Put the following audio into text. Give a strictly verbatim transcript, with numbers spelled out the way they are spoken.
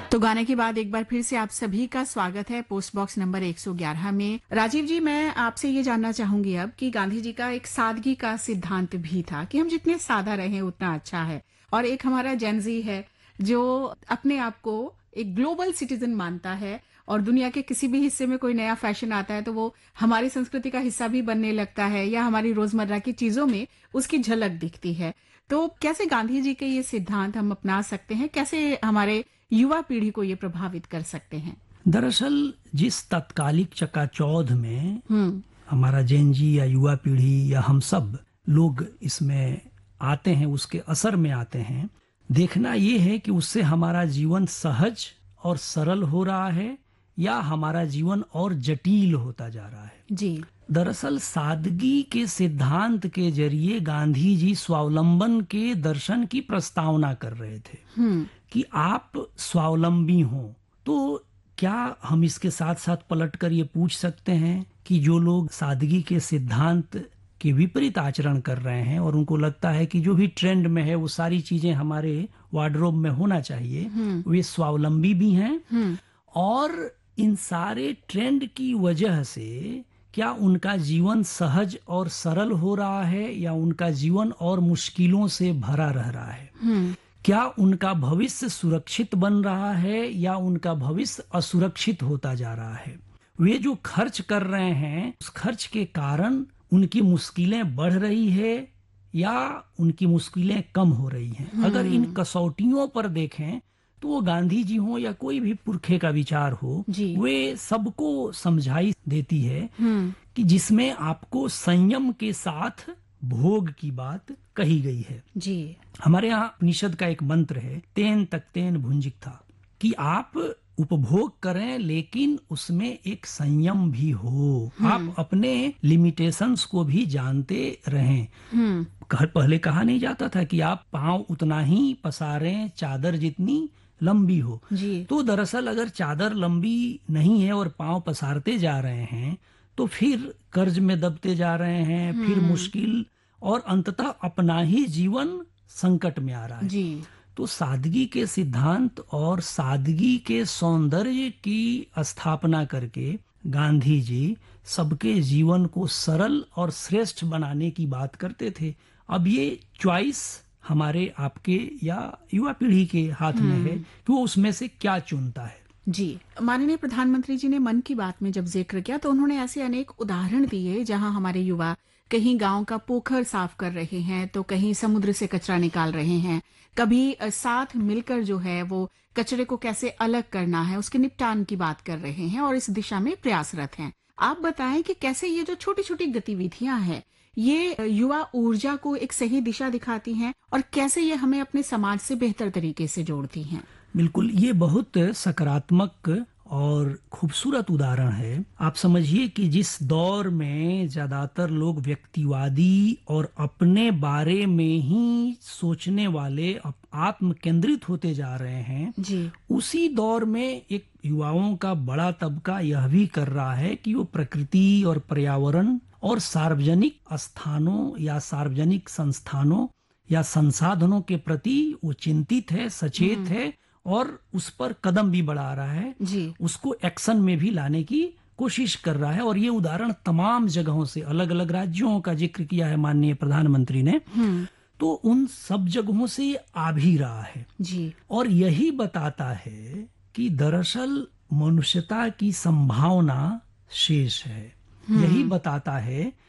तो गाने के बाद एक बार फिर से आप सभी का स्वागत है पोस्ट बॉक्स नंबर एक सौ ग्यारह में। राजीव जी, मैं आपसे ये जानना चाहूंगी अब कि गांधी जी का एक सादगी का सिद्धांत भी था कि हम जितने सादा रहें उतना अच्छा है, और एक हमारा जेनजी है जो अपने आप को एक ग्लोबल सिटीजन मानता है और दुनिया के किसी भी हिस्से में कोई नया फैशन आता है तो वो हमारी संस्कृति का हिस्सा भी बनने लगता है या हमारी रोजमर्रा की चीजों में उसकी झलक दिखती है। तो कैसे गांधी जी के ये सिद्धांत हम अपना सकते हैं, कैसे हमारे युवा पीढ़ी को ये प्रभावित कर सकते हैं? दरअसल जिस तत्कालिक चकाचौंध में हम्म हमारा जेनजी या युवा पीढ़ी या हम सब लोग इसमें आते हैं, उसके असर में आते हैं, देखना ये है कि उससे हमारा जीवन सहज और सरल हो रहा है या हमारा जीवन और जटिल होता जा रहा है। जी। दरअसल सादगी के सिद्धांत के जरिए गांधी जी स्वावलंबन के दर्शन की प्रस्तावना कर रहे थे हम्म कि आप स्वावलंबी हों। तो क्या हम इसके साथ साथ पलटकर ये पूछ सकते हैं कि जो लोग सादगी के सिद्धांत के विपरीत आचरण कर रहे हैं और उनको लगता है कि जो भी ट्रेंड में है वो सारी चीजें हमारे वार्डरोब में होना चाहिए, वे स्वावलंबी भी हैं और इन सारे ट्रेंड की वजह से क्या उनका जीवन सहज और सरल हो रहा है या उनका जीवन और मुश्किलों से भरा रह रहा है? क्या उनका भविष्य सुरक्षित बन रहा है या उनका भविष्य असुरक्षित होता जा रहा है? वे जो खर्च कर रहे हैं उस खर्च के कारण उनकी मुश्किलें बढ़ रही है या उनकी मुश्किलें कम हो रही हैं? अगर इन कसौटियों पर देखें तो वो गांधी जी हो या कोई भी पुरखे का विचार हो, वे सबको समझाई देती है कि जिसमें आपको संयम के साथ भोग की बात कही गई है। जी। हमारे यहाँ उपनिषद का एक मंत्र है, तेन तक्तेन भुंजिक्था, कि आप उपभोग करें लेकिन उसमें एक संयम भी हो, आप अपने लिमिटेशंस को भी जानते रहें। पहले कहा नहीं जाता था कि आप पांव उतना ही पसारें चादर जितनी लंबी हो। जी। तो दरअसल अगर चादर लंबी नहीं है और पांव पसारते जा रहे हैं तो फिर कर्ज में दबते जा रहे हैं, फिर मुश्किल और अंततः अपना ही जीवन संकट में आ रहा है। जी। तो सादगी के सिद्धांत और सादगी के सौंदर्य की स्थापना करके गांधी जी सबके जीवन को सरल और श्रेष्ठ बनाने की बात करते थे। अब ये चॉइस हमारे आपके या युवा पीढ़ी के हाथ में है कि वो उसमें से क्या चुनता है। जी। माननीय प्रधानमंत्री जी ने मन की बात में जब जिक्र किया तो उन्होंने ऐसे अनेक उदाहरण दिए जहां हमारे युवा कहीं गांव का पोखर साफ कर रहे हैं तो कहीं समुद्र से कचरा निकाल रहे हैं, कभी साथ मिलकर जो है वो कचरे को कैसे अलग करना है उसके निपटान की बात कर रहे हैं और इस दिशा में प्रयासरत हैं। आप बताएं कि कैसे ये जो छोटी छोटी गतिविधियां हैं ये युवा ऊर्जा को एक सही दिशा दिखाती हैं और कैसे ये हमें अपने समाज से बेहतर तरीके से जोड़ती हैं? बिल्कुल, ये बहुत सकारात्मक और खूबसूरत उदाहरण है। आप समझिए कि जिस दौर में ज्यादातर लोग व्यक्तिवादी और अपने बारे में ही सोचने वाले आत्म केंद्रित होते जा रहे हैं, जी। उसी दौर में एक युवाओं का बड़ा तबका यह भी कर रहा है कि वो प्रकृति और पर्यावरण और सार्वजनिक स्थानों या सार्वजनिक संस्थानों या संसाधनों के प्रति वो चिंतित है, सचेत है और उस पर कदम भी बढ़ा रहा है। जी। उसको एक्शन में भी लाने की कोशिश कर रहा है। और ये उदाहरण तमाम जगहों से, अलग अलग राज्यों का जिक्र किया है माननीय प्रधानमंत्री ने, तो उन सब जगहों से ये आ भी रहा है। जी। और यही बताता है कि दरअसल मनुष्यता की संभावना शेष है। यही बताता है